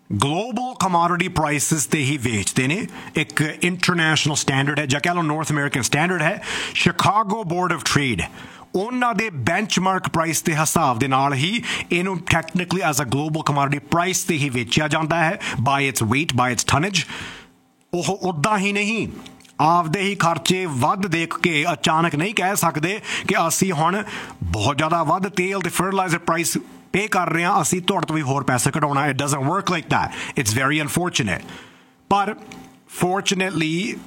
ਗਲੋਬਲ ਕਮੋਡਿਟੀ ਪ੍ਰਾਈਸਿਸ ਤੇ ਹੀ ਵੇਚਦੇ ਨੇ। ਇੱਕ ਇੰਟਰਨੈਸ਼ਨਲ ਸਟੈਂਡਰਡ ਹੈ ਜਾਂ ਕਹਿ ਲਓ ਨਾਰਥ ਅਮਰੀਕਨ ਸਟੈਂਡਰਡ ਹੈ, ਸ਼ਿਕਾਗੋ ਬੋਰਡ ਆਫ ਟ੍ਰੇਡ, ਉਹਨਾਂ ਦੇ ਬੈਂਚਮਾਰਕ ਪ੍ਰਾਈਸ ਦੇ ਹਿਸਾਬ ਦੇ ਨਾਲ ਹੀ ਇਹਨੂੰ technically as a global commodity price ਤੇ ਹੀ ਵੇਚਿਆ ਜਾਂਦਾ ਹੈ, ਬਾਈ ਇਟਸ weight, ਬਾਈ ਇਟਸ ਟਨੇਜ। ਉਹ ਉੱਦਾਂ ਹੀ ਨਹੀਂ, ਆਪਦੇ ਹੀ ਖਰਚੇ ਵੱਧ ਦੇਖ ਕੇ ਅਚਾਨਕ ਨਹੀਂ ਕਹਿ ਸਕਦੇ ਕਿ ਅਸੀਂ ਹੁਣ ਬਹੁਤ ਜ਼ਿਆਦਾ ਵੱਧ ਤੇਲ ਤੇ ਫਰਟੀਲਾਈਜ਼ਰ ਪ੍ਰਾਈਸ ਪੇ ਕਰ ਰਹੇ ਹਾਂ, ਅਸੀਂ ਤੁਹਾਡੇ ਤੋਂ ਵੀ ਹੋਰ ਪੈਸੇ ਕਢਾਉਣਾ। It doesn't work like that, it's very unfortunate. ਪਰ ਫੋਰਚੂਨੇਟਲੀ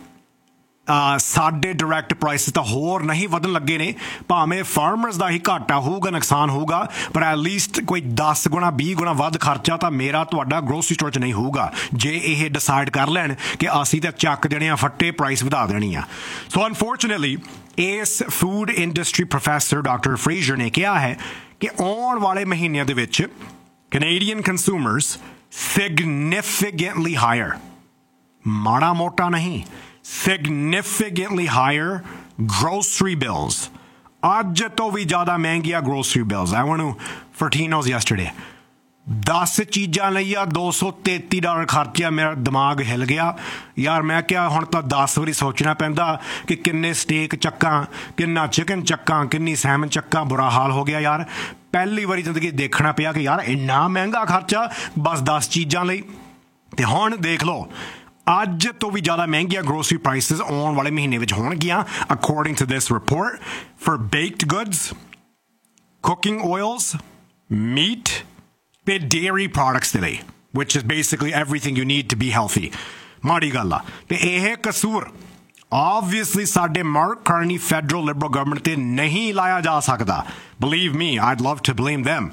ਸਾਡੇ ਡਾਇਰੈਕਟ ਪ੍ਰਾਈਸਿਸ ਤਾਂ ਹੋਰ ਨਹੀਂ ਵਧਣ ਲੱਗੇ ਨੇ, ਭਾਵੇਂ ਫਾਰਮਰਸ ਦਾ ਹੀ ਘਾਟਾ ਹੋਊਗਾ, ਨੁਕਸਾਨ ਹੋਊਗਾ, ਪਰ ਐਟਲੀਸਟ ਕੋਈ 10 ਗੁਣਾ 20 ਗੁਣਾ ਵੱਧ ਖਰਚਾ ਤਾਂ ਮੇਰਾ ਤੁਹਾਡਾ ਗਰੋਸਰੀ ਸਟੋਰ 'ਚ ਨਹੀਂ ਹੋਊਗਾ ਜੇ ਇਹ ਡਿਸਾਈਡ ਕਰ ਲੈਣ ਕਿ ਅਸੀਂ ਤਾਂ ਚੱਕ ਦੇਣੇ ਆ ਫੱਟੇ, ਪ੍ਰਾਈਸ ਵਧਾ ਦੇਣੀ ਆ। ਸੋ ਅਨਫੋਰਚੂਨੇਟਲੀ ਇਸ food industry professor doctor Fraser ਨੇ ਕਿਹਾ ਹੈ ਕਿ ਆਉਣ ਵਾਲੇ ਮਹੀਨਿਆਂ ਦੇ ਵਿੱਚ ਕੈਨੇਡੀਅਨ ਕੰਜ਼ਿਊਮਰਸ ਸਿਗਨੀਫੀਕੈਂਟਲੀ ਹਾਇਰ, ਮਾੜਾ ਮੋਟਾ ਨਹੀਂ, significantly higher grocery bills. ਅੱਜ ਤੋਂ ਵੀ ਜ਼ਿਆਦਾ ਮਹਿੰਗੀਆਂ grocery bills. I went to Fortino's yesterday. 10 ਚੀਜ਼ਾਂ ਲਈਆਂ, $233 ਖਰਚਿਆ, ਮੇਰਾ ਦਿਮਾਗ ਹਿੱਲ ਗਿਆ ਯਾਰ। ਮੈਂ ਕਿਹਾ ਹੁਣ ਤਾਂ 10 ਵਾਰੀ ਸੋਚਣਾ ਪੈਂਦਾ ਕਿ ਕਿੰਨੇ ਸਟੇਕ ਚੱਕਾਂ, ਕਿੰਨਾ ਚਿਕਨ ਚੱਕਾਂ, ਕਿੰਨੀ ਸੈਮਨ ਚੱਕਾਂ। ਬੁਰਾ ਹਾਲ ਹੋ ਗਿਆ ਯਾਰ। ਪਹਿਲੀ ਵਾਰੀ ਜ਼ਿੰਦਗੀ ਦੇਖਣਾ ਪਿਆ ਕਿ ਯਾਰ ਇੰਨਾ ਮਹਿੰਗਾ ਖਰਚਾ ਬਸ 10 ਚੀਜ਼ਾਂ ਲਈ। ਤੇ ਹੁਣ ਦੇਖ ਲਓ ਅੱਜ ਤੋਂ ਵੀ ਜ਼ਿਆਦਾ ਮਹਿੰਗੀਆਂ ਗਰੋਸਰੀ ਪ੍ਰਾਈਸਿਸ ਆਉਣ ਵਾਲੇ ਮਹੀਨੇ ਵਿੱਚ ਹੋਣਗੀਆਂ, according to this report, for baked goods, cooking oils, meat ਤੇ dairy products ਦੇ ਲਈ, which is basically everything you need to be healthy. ਮਾੜੀ ਗੱਲ ਆ। ਤੇ ਇਹ ਕਸੂਰ obviously ਸਾਡੇ ਮਾਰਕ ਕਰਨੀ ਫੈਡਰਲ ਲਿਬਰਲ ਗਵਰਨਮੈਂਟ ਤੇ ਨਹੀਂ ਲਾਇਆ ਜਾ ਸਕਦਾ। Believe me, I'd love to blame them.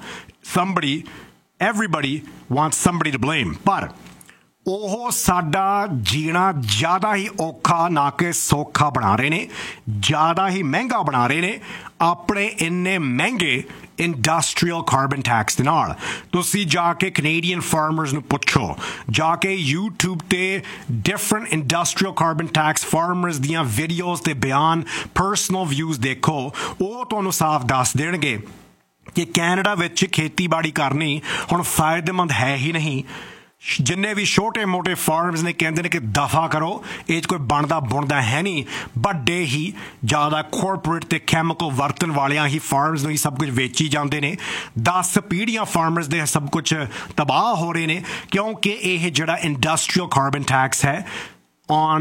Everybody wants somebody to blame. ਪਰ ਉਹ ਸਾਡਾ ਜੀਣਾ ਜ਼ਿਆਦਾ ਹੀ ਔਖਾ ਨਾ ਕਿ ਸੌਖਾ ਬਣਾ ਰਹੇ ਨੇ, ਜ਼ਿਆਦਾ ਹੀ ਮਹਿੰਗਾ ਬਣਾ ਰਹੇ ਨੇ ਆਪਣੇ ਇੰਨੇ ਮਹਿੰਗੇ ਇੰਡਸਟਰੀਅਲ ਕਾਰਬਨ ਟੈਕਸ ਦੇ ਨਾਲ। ਤੁਸੀਂ ਜਾ ਕੇ ਕੈਨੇਡੀਅਨ ਫਾਰਮਰਸ ਨੂੰ ਪੁੱਛੋ, ਜਾ ਕੇ ਯੂਟਿਊਬ ਤੇ different industrial carbon tax farmers ਦੀਆਂ ਵੀਡੀਓਜ਼ ਤੇ ਬਿਆਨ, ਪਰਸਨਲ ਵਿਊਜ਼ ਦੇਖੋ, ਉਹ ਤੁਹਾਨੂੰ ਸਾਫ਼ ਦੱਸ ਦੇਣਗੇ ਕਿ ਕੈਨੇਡਾ ਵਿੱਚ ਖੇਤੀਬਾੜੀ ਕਰਨੀ ਹੁਣ ਫਾਇਦੇਮੰਦ ਹੈ ਹੀ ਨਹੀਂ। ਜਿੰਨੇ ਵੀ ਛੋਟੇ ਮੋਟੇ ਫਾਰਮਸ ਨੇ ਕਹਿੰਦੇ ਨੇ ਕਿ ਦਫਾ ਕਰੋ, ਇਹ 'ਚ ਕੋਈ ਬਣਦਾ ਬੁਣਦਾ ਹੈ ਨਹੀਂ। ਵੱਡੇ ਹੀ ਜ਼ਿਆਦਾ ਕੋਰਪੋਰੇਟ ਤੇ ਕੈਮੀਕਲ ਵਰਤਣ ਵਾਲਿਆਂ ਹੀ ਫਾਰਮਸ ਨੂੰ ਹੀ ਸਭ ਕੁਝ ਵੇਚੀ ਜਾਂਦੇ ਨੇ। 10 ਪੀੜ੍ਹੀਆਂ ਫਾਰਮਰਸ ਦੇ ਸਭ ਕੁਝ ਤਬਾਹ ਹੋ ਰਹੇ ਨੇ ਕਿਉਂਕਿ ਇਹ ਜਿਹੜਾ ਇੰਡਸਟਰੀਅਲ ਕਾਰਬਨ ਟੈਕਸ ਹੈ on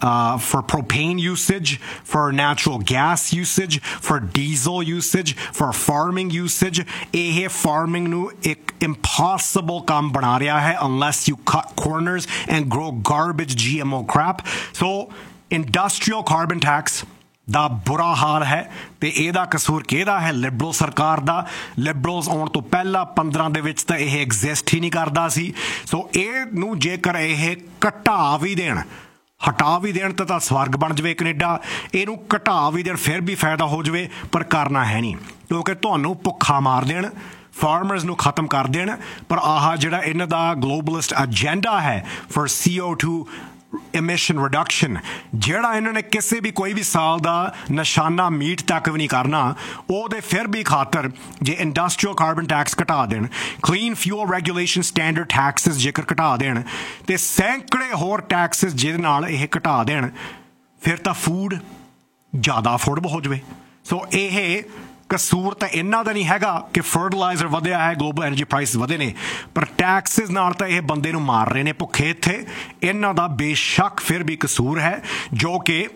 for propane usage, for natural gas usage, for diesel usage, for farming usage, ਇਹ farming ਨੂੰ ਇੱਕ impossible ਕੰਮ ਬਣਾ ਰਿਹਾ ਹੈ unless you cut corners and grow garbage GMO crap. So industrial carbon tax ਦਾ ਬੁਰਾ ਹਾਲ ਹੈ ਤੇ ਇਹਦਾ ਕਸੂਰ ਕਿਹਦਾ ਹੈ? ਲਿਬਰਲ ਸਰਕਾਰ ਦਾ। ਲਿਬਰਲਸ ਆਉਣ ਤੋਂ ਪਹਿਲਾਂ 15 ਦੇ ਵਿੱਚ ਤਾਂ ਇਹ ਐਗਜ਼ਿਸਟ ਹੀ ਨਹੀਂ ਕਰਦਾ ਸੀ। ਸੋ ਇਹਨੂੰ ਜੇਕਰ ਇਹ ਘਟਾ ਵੀ ਦੇਣ, ਹਟਾ ਵੀ ਦੇਣ ਤਾਂ ਸਵਰਗ ਬਣ ਜਾਵੇ ਕੈਨੇਡਾ। ਇਹਨੂੰ ਘਟਾ ਵੀ ਦੇਣ ਫਿਰ ਵੀ ਫਾਇਦਾ ਹੋ ਜਾਵੇ, ਪਰ ਕਰਨਾ ਹੈ ਨਹੀਂ ਕਿਉਂਕਿ ਤੁਹਾਨੂੰ ਭੁੱਖਾ ਮਾਰ ਦੇਣ, ਫਾਰਮਰਸ ਨੂੰ ਖਤਮ ਕਰ ਦੇਣ। ਪਰ ਆਹ ਜਿਹੜਾ ਇਹਨਾਂ ਦਾ ਗਲੋਬਲਿਸਟ ਏਜੰਡਾ ਹੈ ਫॉर CO2 emission reduction, ਜਿਹੜਾ ਇਹਨਾਂ ਨੇ ਕਿਸੇ ਵੀ ਕੋਈ ਵੀ ਸਾਲ ਦਾ ਨਿਸ਼ਾਨਾ ਮੀਟ ਤੱਕ ਵੀ ਨਹੀਂ ਕਰਨਾ, ਉਹਦੇ ਫਿਰ ਵੀ ਖਾਤਰ ਜੇ ਇੰਡਸਟਰੀਅਲ ਕਾਰਬਨ ਟੈਕਸ ਘਟਾ ਦੇਣ, clean fuel regulation standard Texas ਜੇਕਰ ਘਟਾ ਦੇਣ ਤੇ ਸੈਂਕੜੇ ਹੋਰ ਟੈਕਸਿਸ ਜਿਹਦੇ ਨਾਲ ਇਹ ਘਟਾ ਦੇਣ, ਫਿਰ ਤਾਂ ਫੂਡ ਜ਼ਿਆਦਾ ਅਫੋਰਡੇਬਲ ਹੋ ਜਾਵੇ। ਸੋ ਇਹ ਕਸੂਰ ਤਾਂ ਇਹਨਾਂ ਦਾ ਨਹੀਂ ਹੈਗਾ ਕਿ ਫਰਟੀਲਾਈਜ਼ਰ ਵਧਿਆ ਹੈ, ਗਲੋਬਲ ਐਨਰਜੀ ਪ੍ਰਾਈਸ ਵਧੇ ਨੇ, ਪਰ ਟੈਕਸਿਸ ਨਾਲ ਤਾਂ ਇਹ ਬੰਦੇ ਨੂੰ ਮਾਰ ਰਹੇ ਨੇ ਭੁੱਖੇ ਇੱਥੇ। ਇਹਨਾਂ ਦਾ ਬੇਸ਼ੱਕ ਫਿਰ ਵੀ ਕਸੂਰ ਹੈ ਜੋ ਕਿ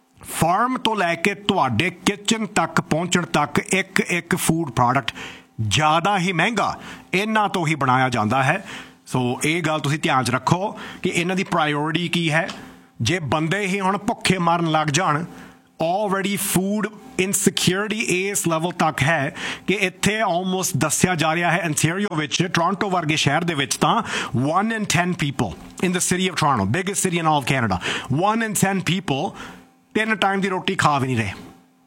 ਫਾਰਮ ਤੋਂ ਲੈ ਕੇ ਤੁਹਾਡੇ ਕਿਚਨ ਤੱਕ ਪਹੁੰਚਣ ਤੱਕ ਇੱਕ ਫੂਡ ਪ੍ਰੋਡਕਟ ਜ਼ਿਆਦਾ ਹੀ ਮਹਿੰਗਾ ਇਹਨਾਂ ਤੋਂ ਹੀ ਬਣਾਇਆ ਜਾਂਦਾ ਹੈ। ਸੋ ਇਹ ਗੱਲ ਤੁਸੀਂ ਧਿਆਨ 'ਚ ਰੱਖੋ ਕਿ ਇਹਨਾਂ ਦੀ ਪ੍ਰਾਇਓਰਿਟੀ ਕੀ ਹੈ। ਜੇ ਬੰਦੇ ਹੀ ਹੁਣ ਭੁੱਖੇ ਮਰਨ ਲੱਗ ਜਾਣ, ਆਲਰੇਡੀ ਫੂਡ ਇਨਸਿਕਿਉਰਿਟੀ ਇਸ ਲੈਵਲ ਤੱਕ ਹੈ ਕਿ ਇੱਥੇ ਆਲਮੋਸਟ ਦੱਸਿਆ ਜਾ ਰਿਹਾ ਹੈ ਅੰਟੈਰੀਓ ਵਿੱਚ, ਟੋਰਾਂਟੋ ਵਰਗੇ ਸ਼ਹਿਰ ਦੇ ਵਿੱਚ ਤਾਂ 1 in 10 people in the city of Toronto, biggest city in all of Canada, 1 in 10 people 3 time ਦੀ ਰੋਟੀ ਖਾ ਵੀ ਨਹੀਂ ਰਹੇ।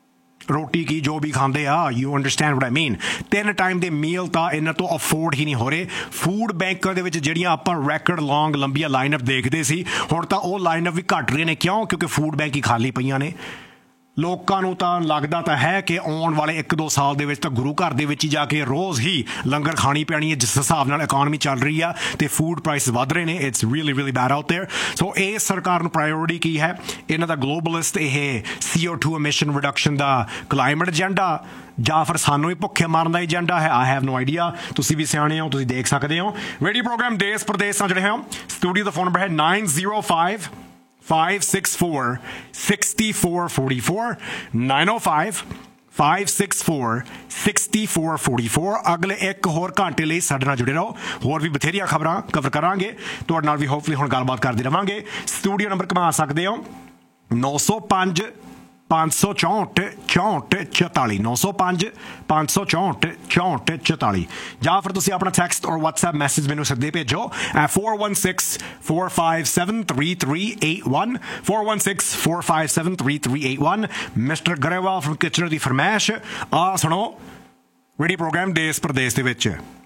ਰੋਟੀ ਕੀ ਜੋ ਵੀ ਖਾਂਦੇ ਆ, you understand what I mean. 3 time ਦੇ ਮੀਲ ਤਾਂ ਇਹਨਾਂ ਤੋਂ ਅਫੋਰਡ ਹੀ ਨਹੀਂ ਹੋ ਰਹੇ। ਫੂਡ ਬੈਂਕਾਂ ਦੇ ਵਿੱਚ ਜਿਹੜੀਆਂ ਆਪਾਂ ਰੈਕਡ ਲੌਂਗ ਲੰਬੀਆਂ ਲਾਈਨਅਪ ਦੇਖਦੇ ਸੀ, ਹੁਣ ਤਾਂ ਉਹ ਲਾਈਨਅਪ ਵੀ ਘੱਟ ਰਹੇ ਨੇ। ਕਿਉਂ? ਕਿਉਂਕਿ ਫੂਡ ਬੈਂਕ ਹੀ ਖਾਲੀ ਪਈਆਂ ਨੇ। ਲੋਕਾਂ ਨੂੰ ਤਾਂ ਲੱਗਦਾ ਤਾਂ ਹੈ ਕਿ ਆਉਣ ਵਾਲੇ 1-2 ਸਾਲ ਦੇ ਵਿੱਚ ਤਾਂ ਗੁਰੂ ਘਰ ਦੇ ਵਿੱਚ ਹੀ ਜਾ ਕੇ ਰੋਜ਼ ਹੀ ਲੰਗਰ ਖਾਣੀ ਪੈਣੀ ਹੈ ਜਿਸ ਹਿਸਾਬ ਨਾਲ ਇਕਨੋਮੀ ਚੱਲ ਰਹੀ ਆ ਤੇ ਫੂਡ ਪ੍ਰਾਈਸ ਵੱਧ ਰਹੇ ਨੇ it's really bed out there so ਇਹ ਸਰਕਾਰ ਨੂੰ ਪ੍ਰਾਇੋਰਟੀ ਕੀ ਹੈ ਇਹਨਾਂ ਦਾ ਗਲੋਬਲਿਸਟ ਇਹ CO2 ਐਮਿਸ਼ਨ ਰਿਡਕਸ਼ਨ ਦਾ ਕਲਾਈਮੇਟ ਏਜੰਡਾ ਜਾਂ ਫਿਰ ਸਾਨੂੰ ਹੀ ਭੁੱਖੇ ਮਾਰਨ ਦਾ ਏਜੰਡਾ ਹੈ ਆਈ ਹੈਵ ਨੋ ਆਈਡੀਆ ਤੁਸੀਂ ਵੀ ਸਿਆਣੇ ਹੋ ਤੁਸੀਂ ਦੇਖ ਸਕਦੇ ਹੋ ਰੇਡੀਓ ਪ੍ਰੋਗਰਾਮ ਦੇਸ਼ ਪ੍ਰਦੇਸ਼ ਨਾਲ ਜਿਹੜੇ ਹੋ ਸਟੂਡੀਓ ਦਾ ਫੋਨ ਨੰਬਰ ਹੈ 905 564-6444 905-564-6444 ਅਗਲੇ ਇੱਕ ਹੋਰ ਘੰਟੇ ਲਈ ਸਾਡੇ ਨਾਲ ਜੁੜੇ ਰਹੋ ਹੋਰ ਵੀ ਬਥੇਰੀਆਂ ਖਬਰਾਂ ਕਵਰ ਕਰਾਂਗੇ ਤੁਹਾਡੇ ਨਾਲ ਵੀ ਹੋਪਫੁਲੀ ਹੁਣ ਗੱਲਬਾਤ ਕਰਦੇ ਰਵਾਂਗੇ ਸਟੂਡੀਓ ਨੰਬਰ ਕਮਾ ਸਕਦੇ ਹੋ 905 564 6444 905 564 6444 ਜਾਂ ਫਿਰ ਤੁਸੀਂ ਆਪਣਾ ਟੈਕਸਟ ਔਰ WhatsApp ਮੈਸੇਜ ਮੈਨੂੰ ਸਿੱਧੇ ਭੇਜੋ at 416-457-3381 416-457-3381 mister Grewal firm Kitchener ਦੀ ਫਰਮਾਇਸ਼ ਆ ਸੁਣੋ ਰੇਡੀਓ ਪ੍ਰੋਗਰਾਮ ਦੇਸ਼ ਪ੍ਰਦੇਸ਼ ਦੇ ਵਿੱਚ